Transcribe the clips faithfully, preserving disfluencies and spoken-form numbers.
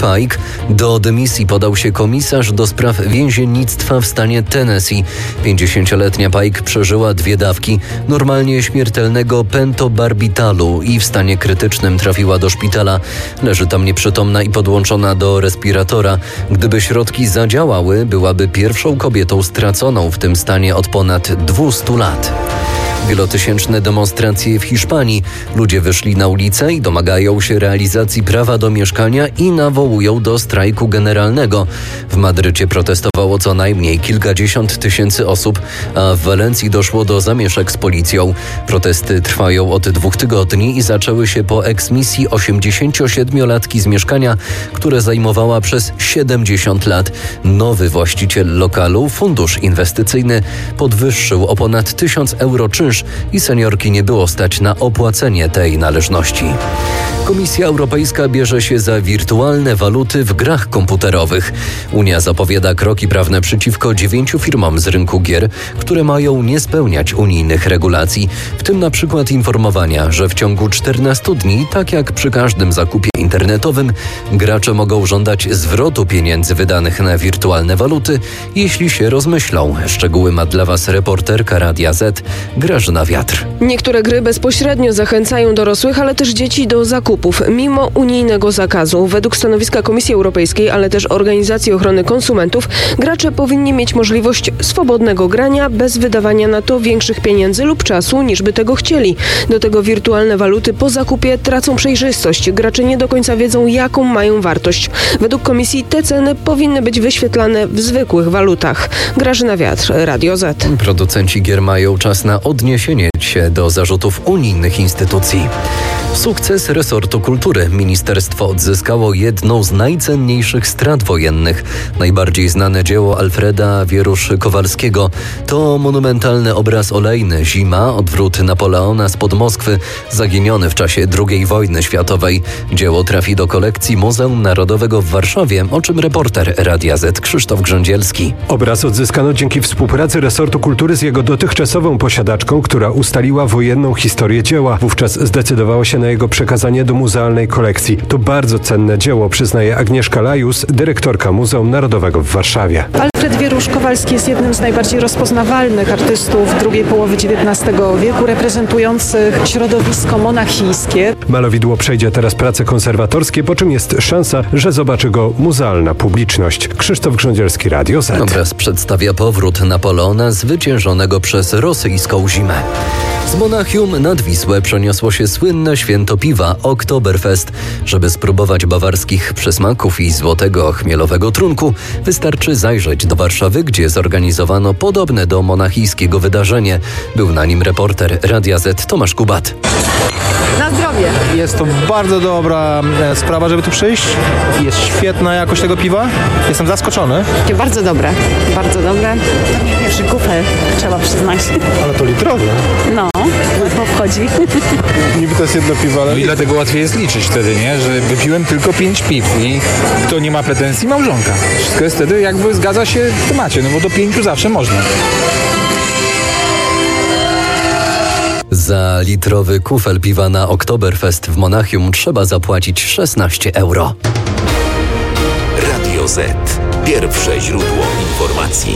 Pike. Do dymisji podał się komisarz do spraw więziennictwa w stanie Tennessee. pięćdziesięcioletnia Pike przeżyła dwie dawki normalnie śmiertelnego pentobarbitalu i w stanie krytycznym trafiła do szpitala. Leży tam nieprzytomna i podłączona do respiratora. Gdyby środki zadziałały, byłaby pierwszą kobietą straconą w tym stanie od ponad dwustu lat. Wielotysięczne demonstracje w Hiszpanii. Ludzie wyszli na ulicę i domagają się realizacji prawa do mieszkania i nawołują do strajku generalnego. W Madrycie protestowało co najmniej kilkadziesiąt tysięcy osób, a w Walencji doszło do zamieszek z policją. Protesty trwają od dwóch tygodni i zaczęły się po eksmisji osiemdziesięciosiedmiolatki z mieszkania, które zajmowała przez siedemdziesiąt lat. Nowy właściciel lokalu, fundusz inwestycyjny, podwyższył o ponad tysiąc euro czynsz i seniorki nie było stać na opłacenie tej należności. Komisja Europejska bierze się za wirtualne waluty w grach komputerowych. Unia zapowiada kroki prawne przeciwko dziewięciu firmom z rynku gier, które mają nie spełniać unijnych regulacji, w tym na przykład informowania, że w ciągu czternastu dni, tak jak przy każdym zakupie internetowym, gracze mogą żądać zwrotu pieniędzy wydanych na wirtualne waluty, jeśli się rozmyślą. Szczegóły ma dla Was reporterka Radia Z, Grażyna Wiatr. Niektóre gry bezpośrednio zachęcają dorosłych, ale też dzieci do zakupów, mimo unijnego zakazu. Według stanowiska Komisji Europejskiej, ale też Organizacji Ochrony Konsumentów, gracze powinni mieć możliwość swobodnego grania bez wydawania na to większych pieniędzy lub czasu, niż by tego chcieli. Do tego wirtualne waluty po zakupie tracą przejrzystość. Gracze nie do końca wiedzą, jaką mają wartość. Według Komisji te ceny powinny być wyświetlane w zwykłych walutach. Grażyna Wiatr, Radio Z. Producenci gier mają czas na odniesienie się do zarzutów unijnych instytucji. Sukces resortu kultury. Ministerstwo odzyskało jedną z najcenniejszych strat wojennych. Najbardziej znane dzieło Alfreda Wierusz-Kowalskiego to monumentalny obraz olejny Zima, odwrót Napoleona spod Moskwy, zaginiony w czasie drugiej wojny światowej. Dzieło trafi do kolekcji Muzeum Narodowego w Warszawie, o czym reporter Radia Z Krzysztof Grzędzielski. Obraz odzyskano dzięki współpracy resortu kultury z jego dotychczasową posiadaczką, która ustaliła wojenną historię dzieła. Wówczas zdecydowała się na jego przekazanie do muzealnej kolekcji. To bardzo cenne dzieło, przyznaje Agnieszka Lajus, dyrektorka Muzeum Narodowego w Warszawie. Alfred Wierusz-Kowalski jest jednym z najbardziej rozpoznawalnych artystów drugiej połowy dziewiętnastego wieku, reprezentujących środowisko monachijskie. Malowidło przejdzie teraz prace konserwatorskie, po czym jest szansa, że zobaczy go muzealna publiczność. Krzysztof Grzędzielski, Radio Z. Obraz przedstawia powrót Napoleona zwyciężonego przez rosyjską zimę. Z Monachium nad Wisłę przeniosło się słynne święto piwa Oktoberfest. Żeby spróbować bawarskich przysmaków i złotego chmielowego trunku, wystarczy zajrzeć do Warszawy, gdzie zorganizowano podobne do monachijskiego wydarzenie. Był na nim reporter Radia Z Tomasz Kubat. Na zdrowie! Jest to bardzo dobra sprawa, żeby tu przyjść. Jest świetna jakość tego piwa. Jestem zaskoczony. Bardzo dobre, bardzo dobre. To mnie pierwszy kufel, trzeba przyznać. Ale to litrowe. No, to wchodzi. Niby to jest jedno piwo, ale... No i dlatego łatwiej jest liczyć wtedy, nie? Że wypiłem tylko pięć piw i kto nie ma pretensji, małżonka. Wszystko jest wtedy jakby zgadza się w temacie, no bo do pięciu zawsze można. Za litrowy kufel piwa na Oktoberfest w Monachium trzeba zapłacić szesnaście euro. Radio Z. Pierwsze źródło informacji.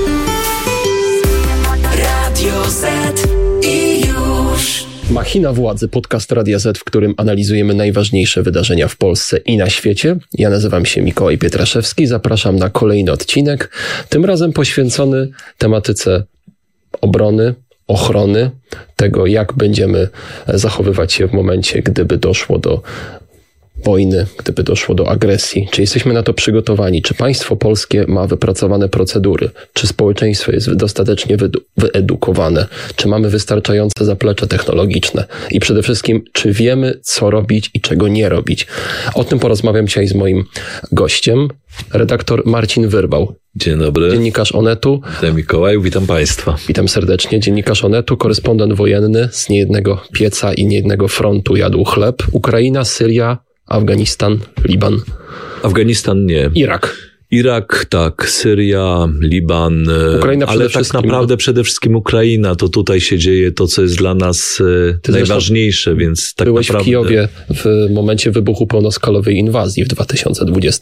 Radio Z i już. Machina Władzy, podcast Radia Z, w którym analizujemy najważniejsze wydarzenia w Polsce i na świecie. Ja nazywam się Mikołaj Pietraszewski, zapraszam na kolejny odcinek, tym razem poświęcony tematyce obrony, ochrony, tego jak będziemy zachowywać się w momencie, gdyby doszło do wojny, gdyby doszło do agresji. Czy jesteśmy na to przygotowani? Czy państwo polskie ma wypracowane procedury? Czy społeczeństwo jest dostatecznie wyedukowane? Czy mamy wystarczające zaplecze technologiczne? I przede wszystkim, czy wiemy, co robić i czego nie robić? O tym porozmawiam dzisiaj z moim gościem, redaktor Marcin Wyrbał. Dzień dobry. Dziennikarz Onetu. Witam Mikołaju, witam Państwa. Witam serdecznie. Dziennikarz Onetu, korespondent wojenny, z niejednego pieca i niejednego frontu jadł chleb. Ukraina, Syria, Afganistan, Liban. Afganistan nie. Irak. Irak, tak, Syria, Liban, Ukraina ale tak naprawdę przede wszystkim Ukraina. To tutaj się dzieje to, co jest dla nas Ty najważniejsze, więc tak byłeś naprawdę... w Kijowie w momencie wybuchu pełnoskalowej inwazji w dwa tysiące dwudziestym